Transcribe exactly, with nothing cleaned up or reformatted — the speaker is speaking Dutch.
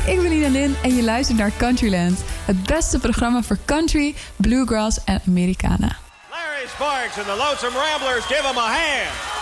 ik ben Ina Lin en je luistert naar Countryland. Het beste programma voor country, bluegrass en Americana. Larry Sparks and the Lonesome Ramblers, give him a hand.